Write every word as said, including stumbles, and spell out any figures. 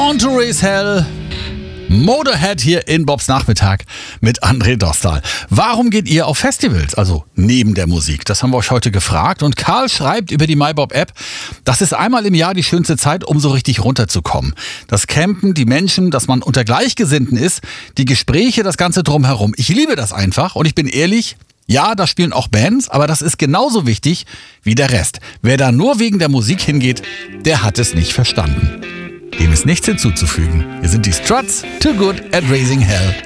Born to Raise Hell, Motorhead hier in Bobs Nachmittag mit André Dostal. Warum geht ihr auf Festivals, also neben der Musik? Das haben wir euch heute gefragt und Karl schreibt über die MyBob-App, das ist einmal im Jahr die schönste Zeit, um so richtig runterzukommen. Das Campen, die Menschen, dass man unter Gleichgesinnten ist, die Gespräche, das Ganze drumherum. Ich liebe das einfach und ich bin ehrlich, ja, da spielen auch Bands, aber das ist genauso wichtig wie der Rest. Wer da nur wegen der Musik hingeht, der hat es nicht verstanden. Dem ist nichts hinzuzufügen. Wir sind die Struts, Too Good at Raising Hell.